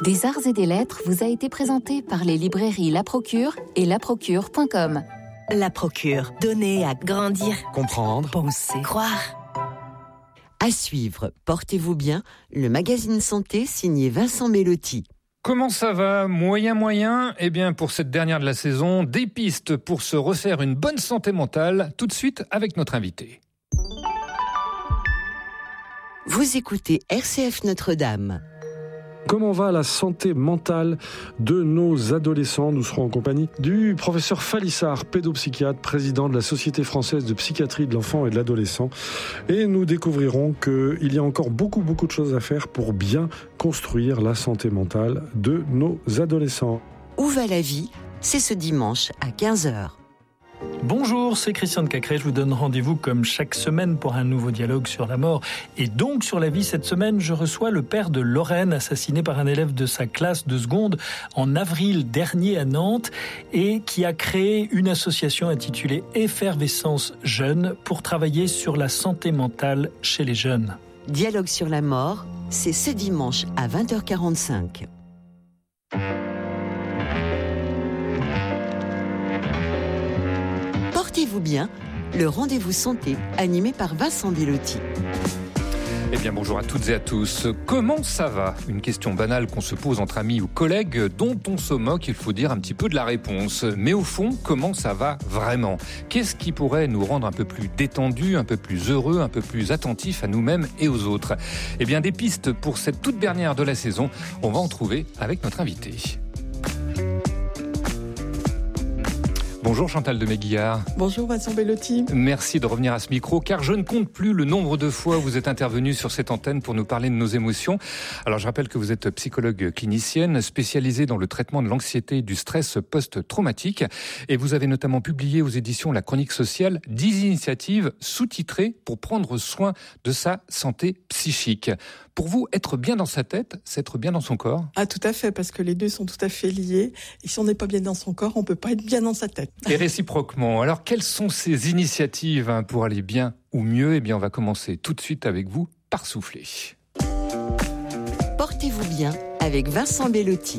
Des arts et des lettres vous a été présenté par les librairies La Procure et laprocure.com. La Procure, donner à grandir, comprendre, penser, croire. À suivre, portez-vous bien, le magazine santé signé Vincent Bellotti. Comment ça va ? Moyen ? Eh bien, pour cette dernière de la saison, des pistes pour se refaire une bonne santé mentale, tout de suite avec notre invité. Vous écoutez RCF Notre-Dame. Comment va la santé mentale de nos adolescents ? Nous serons en compagnie du professeur Falissard, pédopsychiatre, président de la Société française de psychiatrie de l'enfant et de l'adolescent. Et nous découvrirons qu'il y a encore beaucoup de choses à faire pour bien construire la santé mentale de nos adolescents. Où va la vie ? C'est ce dimanche à 15h. Bonjour, c'est Christian de Cacré. Je vous donne rendez-vous comme chaque semaine pour un nouveau dialogue sur la mort et donc sur la vie. Cette semaine, je reçois le père de Lorraine, assassiné par un élève de sa classe de seconde en avril dernier à Nantes et qui a créé une association intitulée Effervescence Jeune pour travailler sur la santé mentale chez les jeunes. Dialogue sur la mort, c'est ce dimanche à 20h45. Portez-vous bien, le rendez-vous santé animé par Vincent Bellotti. Eh bien, bonjour à toutes et à tous. Comment ça va ? Une question banale qu'on se pose entre amis ou collègues, dont on se moque, il faut dire, un petit peu de la réponse. Mais au fond, comment ça va vraiment ? Qu'est-ce qui pourrait nous rendre un peu plus détendus, un peu plus heureux, un peu plus attentifs à nous-mêmes et aux autres ? Eh bien, des pistes pour cette toute dernière de la saison, on va en trouver avec notre invité. Bonjour Chantal de Méguillard. Bonjour Vincent Bellotti. Merci de revenir à ce micro, car je ne compte plus le nombre de fois où vous êtes intervenu sur cette antenne pour nous parler de nos émotions. Alors je rappelle que vous êtes psychologue clinicienne, spécialisée dans le traitement de l'anxiété et du stress post-traumatique. Et vous avez notamment publié aux éditions La Chronique Sociale 10 initiatives sous-titrées pour prendre soin de sa santé psychique. Pour vous, être bien dans sa tête, c'est être bien dans son corps ? Ah tout à fait, parce que les deux sont tout à fait liés. Et si on n'est pas bien dans son corps, on ne peut pas être bien dans sa tête. Et réciproquement. Alors, quelles sont ces initiatives pour aller bien ou mieux ? Eh bien, on va commencer tout de suite avec vous par souffler. Portez-vous bien avec Vincent Bellotti.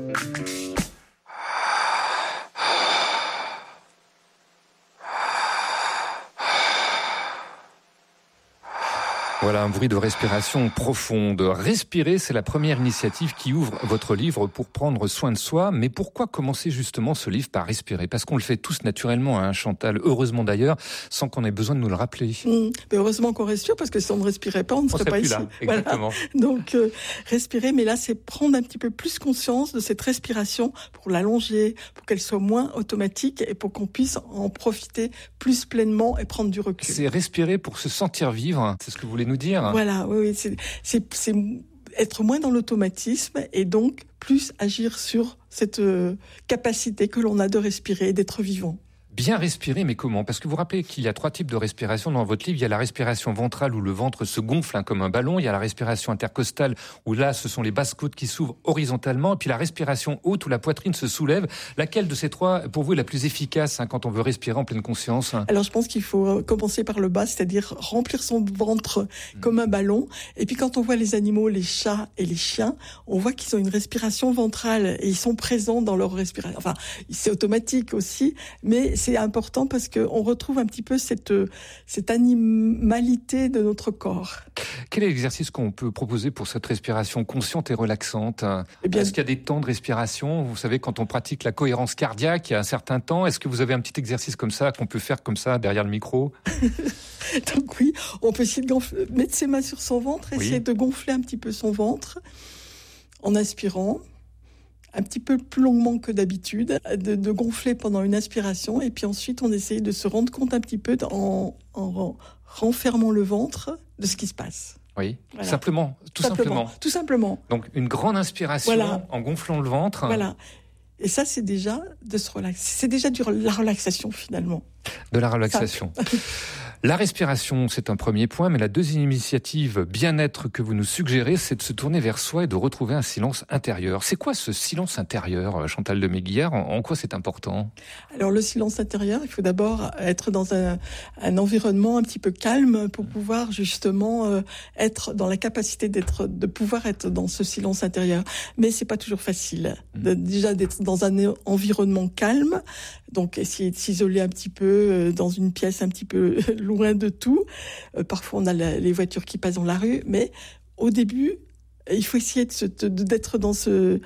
Voilà un bruit de respiration profonde. Respirer, c'est la première initiative qui ouvre votre livre pour prendre soin de soi. Mais pourquoi commencer justement ce livre par respirer ? Parce qu'on le fait tous naturellement, hein, Chantal, heureusement d'ailleurs, sans qu'on ait besoin de nous le rappeler. Mais heureusement qu'on respire, parce que si on ne respirait pas, on ne serait pas plus ici. Là, exactement. Voilà. Donc, respirer, mais là, c'est prendre un petit peu plus conscience de cette respiration pour l'allonger, pour qu'elle soit moins automatique et pour qu'on puisse en profiter plus pleinement et prendre du recul. C'est respirer pour se sentir vivre, c'est ce que vous voulez nous dire ? Voilà, oui, c'est être moins dans l'automatisme et donc plus agir sur cette capacité que l'on a de respirer et d'être vivant. Bien respirer, mais comment ? Parce que vous vous rappelez qu'il y a 3 types de respiration dans votre livre. Il y a la respiration ventrale où le ventre se gonfle comme un ballon. Il y a la respiration intercostale où là, ce sont les basses côtes qui s'ouvrent horizontalement. Et puis la respiration haute où la poitrine se soulève. Laquelle de ces 3, pour vous, est la plus efficace quand on veut respirer en pleine conscience ? Alors, je pense qu'il faut commencer par le bas, c'est-à-dire remplir son ventre comme un ballon. Et puis, quand on voit les animaux, les chats et les chiens, on voit qu'ils ont une respiration ventrale et ils sont présents dans leur respiration. Enfin, c'est automatique aussi, mais c'est important parce qu'on retrouve un petit peu cette animalité de notre corps. Quel est l'exercice qu'on peut proposer pour cette respiration consciente et relaxante ? Est-ce qu'il y a des temps de respiration ? Vous savez, quand on pratique la cohérence cardiaque, il y a un certain temps. Est-ce que vous avez un petit exercice comme ça qu'on peut faire comme ça derrière le micro ? Donc oui, on peut essayer de mettre ses mains sur son ventre, essayer de gonfler un petit peu son ventre en inspirant. Un petit peu plus longuement que d'habitude, de gonfler pendant une inspiration, et puis ensuite on essaye de se rendre compte un petit peu en renfermant le ventre de ce qui se passe. Oui, voilà. Tout simplement. Donc une grande inspiration en gonflant le ventre. Voilà. Et ça, c'est déjà de se relaxer. C'est déjà de la relaxation finalement. De la relaxation. La respiration, c'est un premier point, mais la deuxième initiative bien-être que vous nous suggérez, c'est de se tourner vers soi et de retrouver un silence intérieur. C'est quoi ce silence intérieur, Chantal de Méguière ? En quoi c'est important ? Alors le silence intérieur, il faut d'abord être dans un environnement un petit peu calme pour pouvoir justement être dans la capacité de pouvoir être dans ce silence intérieur. Mais c'est pas toujours facile. Déjà d'être dans un environnement calme, donc essayer de s'isoler un petit peu dans une pièce un petit peu loin de tout. Parfois, on a les voitures qui passent dans la rue, mais au début, il faut essayer d'être dans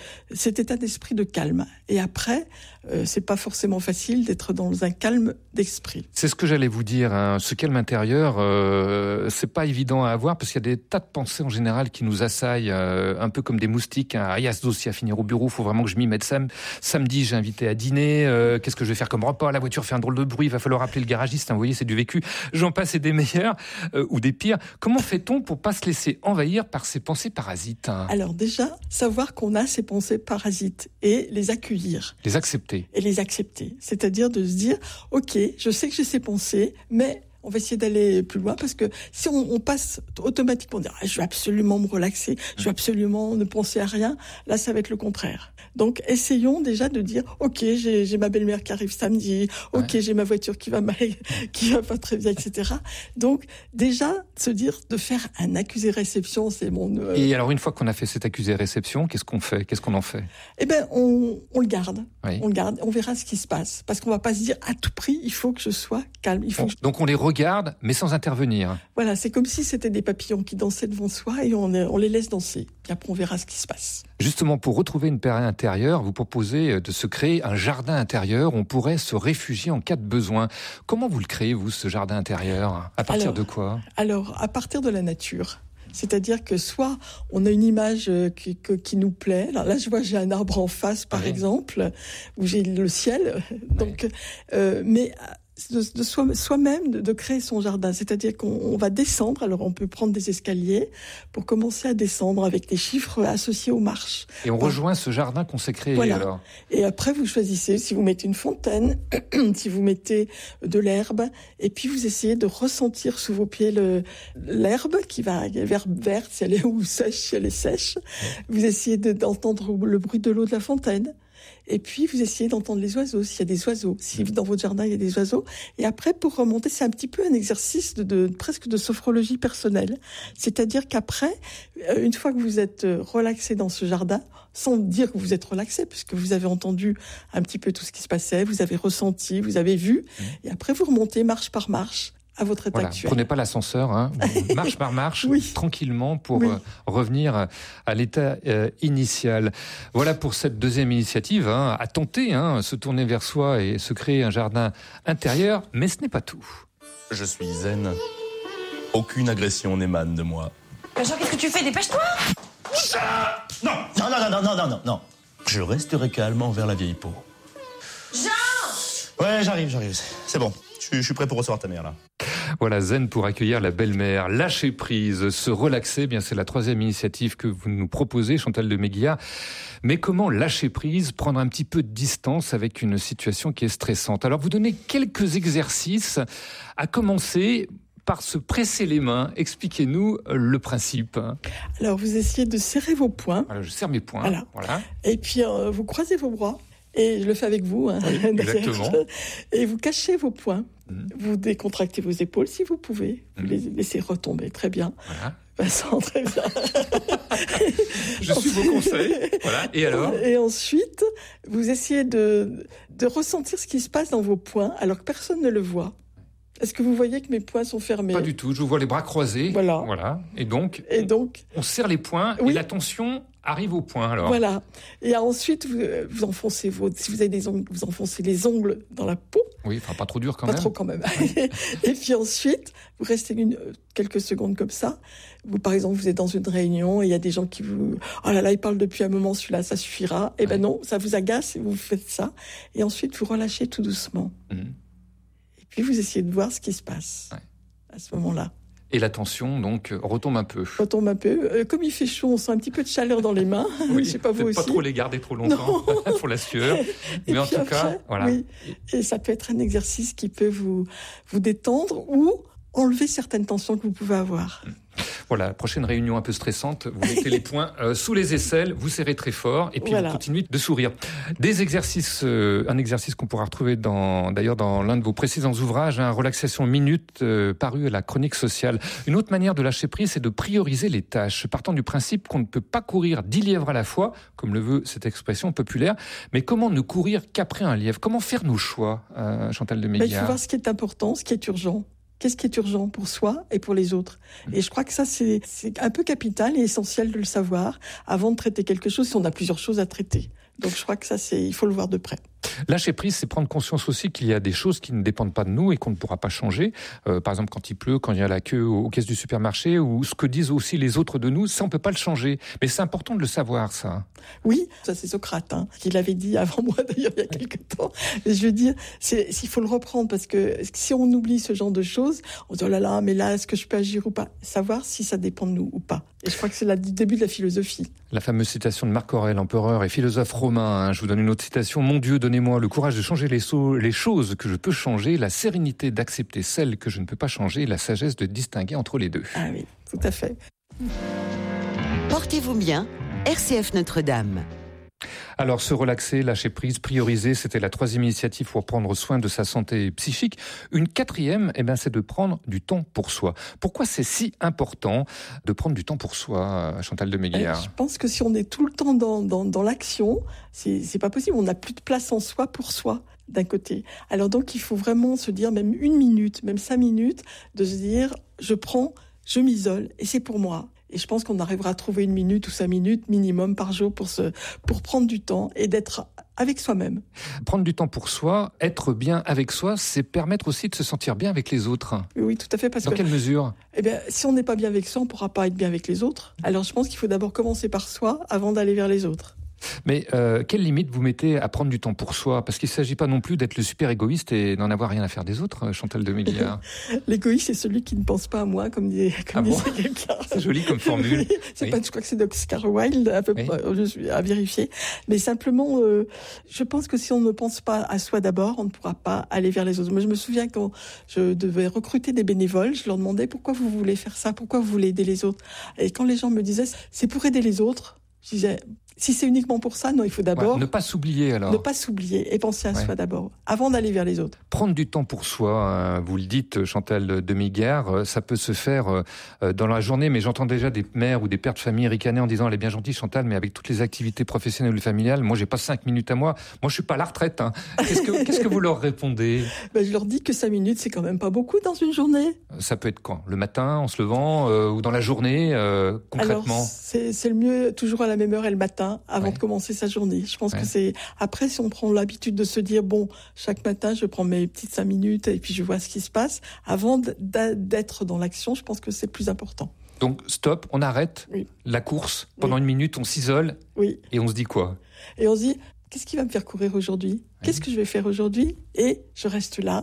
cet état d'esprit de calme. Et après, c'est pas forcément facile d'être dans un calme d'esprit. C'est ce que j'allais vous dire. Ce calme intérieur, c'est pas évident à avoir parce qu'il y a des tas de pensées en général qui nous assaillent, un peu comme des moustiques. Il y a ce dossier à finir au bureau, faut vraiment que je m'y mette. Samedi, j'ai invité à dîner. Qu'est-ce que je vais faire comme repas ? La voiture fait un drôle de bruit. Il va falloir appeler le garagiste. Vous voyez, c'est du vécu. J'en passe et des meilleurs ou des pires. Comment fait-on pour pas se laisser envahir par ces pensées parasites ? Alors déjà, savoir qu'on a ces pensées parasites et les accueillir. Les accepter. Et les accepter. C'est-à-dire de se dire, ok, je sais que j'ai ces pensées, mais on va essayer d'aller plus loin parce que si on passe automatiquement dire je vais absolument me relaxer, je vais absolument ne penser à rien, là ça va être le contraire. Donc essayons déjà de dire ok, j'ai ma belle-mère qui arrive samedi, ok, j'ai ma voiture qui va pas très bien, etc. Donc déjà se dire de faire un accusé-réception, c'est mon. Et alors une fois qu'on a fait cet accusé-réception, qu'est-ce qu'on fait ? Qu'est-ce qu'on en fait ? Eh ben on le garde, oui. On le garde, on verra ce qui se passe parce qu'on va pas se dire à tout prix il faut que je sois calme. Donc on les regarde, mais sans intervenir. Voilà, c'est comme si c'était des papillons qui dansaient devant soi et on les laisse danser. Et après, on verra ce qui se passe. Justement, pour retrouver une paix intérieure, vous proposez de se créer un jardin intérieur où on pourrait se réfugier en cas de besoin. Comment vous le créez, vous, ce jardin intérieur ? À partir de quoi ? Alors, à partir de la nature. C'est-à-dire que soit on a une image qui nous plaît. Alors là, j'ai un arbre en face, par exemple, où j'ai le ciel. Donc, mais de soi-même de créer son jardin, c'est-à-dire qu'on va descendre. Alors on peut prendre des escaliers pour commencer à descendre avec des chiffres associés aux marches. Et on rejoint ce jardin qu'on s'est créé. Voilà. Alors. Et après vous choisissez si vous mettez une fontaine, si vous mettez de l'herbe, et puis vous essayez de ressentir sous vos pieds l'herbe qui va verte si elle est ou sèche si elle est sèche. Vous essayez d'entendre le bruit de l'eau de la fontaine. Et puis, vous essayez d'entendre les oiseaux, s'il y a des oiseaux, si dans votre jardin, il y a des oiseaux. Et après, pour remonter, c'est un petit peu un exercice presque de sophrologie personnelle. C'est-à-dire qu'après, une fois que vous êtes relaxé dans ce jardin, sans dire que vous êtes relaxé, puisque vous avez entendu un petit peu tout ce qui se passait, vous avez ressenti, vous avez vu, et après, vous remontez marche par marche à votre état actuel. Prenez pas l'ascenseur, marche par marche, tranquillement, pour revenir à l'état initial. Voilà pour cette deuxième initiative, à tenter, se tourner vers soi et se créer un jardin intérieur, mais ce n'est pas tout. Je suis zen. Aucune agression n'émane de moi. Jean, qu'est-ce que tu fais ? Dépêche-toi ! Non. Je resterai calme envers la vieille peau. Jean ! Ouais, j'arrive. C'est bon. Je suis prêt pour recevoir ta mère, là. Voilà, zen pour accueillir la belle-mère, lâcher prise, se relaxer, bien c'est la troisième initiative que vous nous proposez, Chantal de Méguiard. Mais comment lâcher prise, prendre un petit peu de distance avec une situation qui est stressante ? Alors vous donnez quelques exercices, à commencer par se presser les mains. Expliquez-nous le principe. Alors vous essayez de serrer vos poings. Voilà, je serre mes poings. Voilà. Et puis vous croisez vos bras. Et je le fais avec vous. Oui, exactement. Et vous cachez vos poings. Vous décontractez vos épaules si vous pouvez. Vous les laissez retomber. Très bien. Voilà. Vincent, très bien. Je suis vos conseils. Voilà. Et alors ? Et ensuite, vous essayez de ressentir ce qui se passe dans vos poings alors que personne ne le voit. Est-ce que vous voyez que mes poings sont fermés ? Pas du tout. Je vous vois les bras croisés. Voilà. Et donc, on serre les poings et la tension arrive au point, alors. Voilà. Et ensuite, vous enfoncez si vous avez des ongles, vous enfoncez les ongles dans la peau. Oui, enfin, pas trop dur quand même. Pas trop quand même. Et puis ensuite, vous restez quelques secondes comme ça. Par exemple, vous êtes dans une réunion et il y a des gens qui vous... Oh là là, ils parlent depuis un moment, celui-là, ça suffira. Eh ben non, ça vous agace et vous faites ça. Et ensuite, vous relâchez tout doucement. Et puis, vous essayez de voir ce qui se passe à ce moment-là. Et la tension, donc, retombe un peu. Comme il fait chaud, on sent un petit peu de chaleur dans les mains. Oui, je sais pas vous aussi. Pas trop les garder trop longtemps pour la sueur. Mais en tout cas, voilà. Oui. Et ça peut être un exercice qui peut vous détendre ou enlever certaines tensions que vous pouvez avoir. Voilà, prochaine réunion un peu stressante, vous mettez les poings sous les aisselles, vous serrez très fort et puis vous continuez de sourire. Des exercices, un exercice qu'on pourra retrouver d'ailleurs dans l'un de vos précédents ouvrages, relaxation minute, paru à la Chronique sociale. Une autre manière de lâcher prise, c'est de prioriser les tâches, partant du principe qu'on ne peut pas courir 10 lièvres à la fois, comme le veut cette expression populaire, mais comment ne courir qu'après un lièvre? Comment faire nos choix, Chantal de Méguiard? Il faut voir ce qui est important, ce qui est urgent. Qu'est-ce qui est urgent pour soi et pour les autres? Et je crois que ça, c'est un peu capital et essentiel de le savoir avant de traiter quelque chose si on a plusieurs choses à traiter. Donc je crois que ça, il faut le voir de près. Lâcher prise, c'est prendre conscience aussi qu'il y a des choses qui ne dépendent pas de nous et qu'on ne pourra pas changer. Par exemple, quand il pleut, quand il y a la queue aux caisses du supermarché, ou ce que disent aussi les autres de nous, ça on peut pas le changer. Mais c'est important de le savoir, ça. Oui, ça c'est Socrate, qui l'avait dit avant moi d'ailleurs il y a quelque temps. Mais je veux dire, il faut le reprendre parce que si on oublie ce genre de choses, on dit oh là là, mais là, est-ce que je peux agir ou pas? Savoir si ça dépend de nous ou pas. Et je crois que c'est le début de la philosophie. La fameuse citation de Marc Aurèle, empereur et philosophe romain. Je vous donne une autre citation. Mon Dieu, donnez-moi le courage de changer les choses que je peux changer, la sérénité d'accepter celles que je ne peux pas changer, la sagesse de distinguer entre les deux. Ah oui, tout à fait. Portez-vous bien, RCF Notre-Dame. Alors, se relaxer, lâcher prise, prioriser, c'était la 3e initiative pour prendre soin de sa santé psychique. Une 4e, c'est de prendre du temps pour soi. Pourquoi c'est si important de prendre du temps pour soi, Chantal de Méguiard? Je pense que si on est tout le temps dans l'action, c'est pas possible. On n'a plus de place en soi pour soi, d'un côté. Alors donc, il faut vraiment se dire, même 1 minute, même 5 minutes, de se dire, je m'isole, et c'est pour moi. Et je pense qu'on arrivera à trouver 1 minute ou 5 minutes minimum par jour pour prendre du temps et d'être avec soi-même. Prendre du temps pour soi, être bien avec soi, c'est permettre aussi de se sentir bien avec les autres. Oui, tout à fait. Dans quelle mesure? Si on n'est pas bien avec soi, on ne pourra pas être bien avec les autres. Alors je pense qu'il faut d'abord commencer par soi avant d'aller vers les autres. Mais quelle limite vous mettez à prendre du temps pour soi? Parce qu'il ne s'agit pas non plus d'être le super égoïste et d'en avoir rien à faire des autres, Chantal de Méguiard. L'égoïste, c'est celui qui ne pense pas à moi, comme disait quelqu'un. C'est joli comme formule. Oui, je crois que c'est d'Oscar Wilde, je suis à vérifier. Mais simplement, je pense que si on ne pense pas à soi d'abord, on ne pourra pas aller vers les autres. Moi, je me souviens quand je devais recruter des bénévoles, je leur demandais pourquoi vous voulez faire ça, pourquoi vous voulez aider les autres. Et quand les gens me disaient c'est pour aider les autres, je disais si c'est uniquement pour ça, non, il faut d'abord... ne pas s'oublier alors. Ne pas s'oublier et penser à soi d'abord, avant d'aller vers les autres. Prendre du temps pour soi, vous le dites, Chantal de Méguiard, ça peut se faire dans la journée, mais j'entends déjà des mères ou des pères de famille ricaner en disant elle est bien gentille Chantal, mais avec toutes les activités professionnelles ou familiales, moi j'ai pas 5 minutes à moi, je suis pas à la retraite. Qu'est-ce que vous leur répondez? Je leur dis que 5 minutes c'est quand même pas beaucoup dans une journée. Ça peut être quand? Le matin, en se levant, ou dans la journée, concrètement? Alors, c'est le mieux toujours à la même heure et le matin, avant de commencer sa journée. Je pense que c'est... Après, si on prend l'habitude de se dire, chaque matin, je prends mes petites 5 minutes et puis je vois ce qui se passe, avant d'être dans l'action, je pense que c'est plus important. Donc, stop, on arrête la course. Pendant 1 minute, on s'isole. Oui. Et on se dit quoi? Et on se dit, qu'est-ce qui va me faire courir aujourd'hui? Qu'est-ce que je vais faire aujourd'hui? Et je reste là,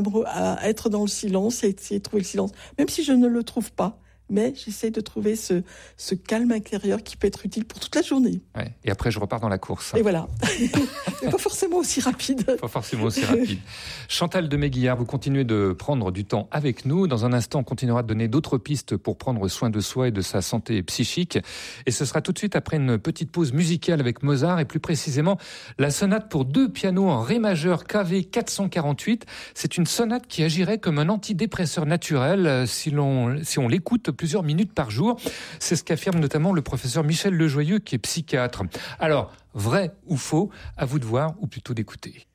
à être dans le silence et essayer de trouver le silence. Même si je ne le trouve pas, mais j'essaie de trouver ce calme intérieur qui peut être utile pour toute la journée. Ouais. Et après, je repars dans la course. Et voilà. Mais pas forcément aussi rapide. Pas forcément aussi rapide. Chantal de Méguiard, vous continuez de prendre du temps avec nous. Dans un instant, on continuera de donner d'autres pistes pour prendre soin de soi et de sa santé psychique. Et ce sera tout de suite après une petite pause musicale avec Mozart et plus précisément la sonate pour 2 pianos en ré majeur KV 448. C'est une sonate qui agirait comme un antidépresseur naturel si on l'écoute plusieurs minutes par jour. C'est ce qu'affirme notamment le professeur Michel Lejoyeux qui est psychiatre. Alors, vrai ou faux, à vous de voir ou plutôt d'écouter.